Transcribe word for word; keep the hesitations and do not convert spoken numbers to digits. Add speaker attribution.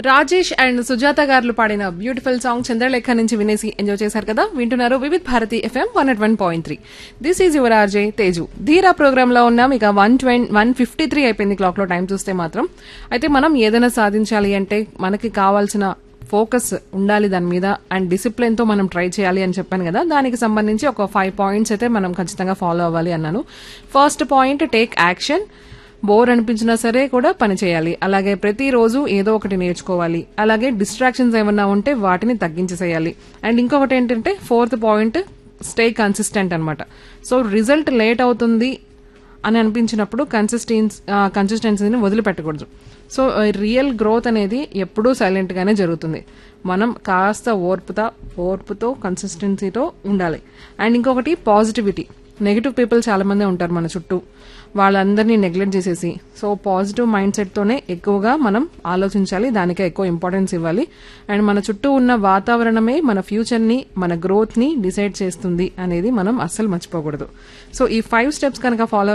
Speaker 1: Rajesh and Sujatha గారు పాడిన beautiful song Chandralekha నుంచి వినేసి ఎంజాయ్ చేశారు కదా. వింటున్నారు Vividh Bharati FM one at one point three. This is your RJ Teju. ధీరా ప్రోగ్రామ్ లో ఉన్నాం. ఇక one twenty one fifty three అయిపోయింది క్లాక్ లో టైం చూస్తే మాత్రం. అయితే మనం ఏదైనా సాధించాలి అంటే మనకి కావాల్సిన ఫోకస్ ఉండాలి దాని మీద అండ్ డిసిప్లిన్ తో మనం ట్రై చేయాలి అని చెప్పాను కదా. దానికి సంబంధించి ఒక ఫైవ్ పాయింట్స్ అయితే మనం ఖచ్చితంగా ఫాలో అవ్వాలి అన్నాను. First point, take action. Bore అనిపించినా సరే కూడా పని చేయాలి. అలాగే ప్రతిరోజు ఏదో ఒకటి నేర్చుకోవాలి. అలాగే డిస్ట్రాక్షన్స్ ఏమన్నా ఉంటే వాటిని తగ్గించేసేయాలి. అండ్ ఇంకొకటి ఏంటంటే ఫోర్త్ పాయింట్, స్టే కన్సిస్టెంట్ అనమాట. సో రిజల్ట్ లేట్ అవుతుంది అని అనిపించినప్పుడు కన్సిస్టెన్సీ కన్సిస్టెన్సీని వదిలిపెట్టకూడదు. సో రియల్ గ్రోత్ అనేది ఎప్పుడూ సైలెంట్ గానే జరుగుతుంది. మనం కాస్త ఓర్పుతో ఓర్పుతో కన్సిస్టెన్సీతో ఉండాలి. అండ్ ఇంకొకటి పాజిటివిటీ. నెగిటివ్ పీపుల్ చాలా మంది ఉంటారు మన చుట్టూ. వాళ్ళందరినీ నెగ్లెక్ట్ చేసేసి సో పాజిటివ్ మైండ్ సెట్ తోనే ఎక్కువగా మనం ఆలోచించాలి. దానికే ఎక్కువ ఇంపార్టెన్స్ ఇవ్వాలి. అండ్ మన చుట్టూ ఉన్న వాతావరణమే మన ఫ్యూచర్ ని, మన గ్రోత్ ని డిసైడ్ చేస్తుంది అనేది మనం అస్సలు మర్చిపోకూడదు. సో ఈ ఫైవ్ స్టెప్స్ కనుక ఫాలో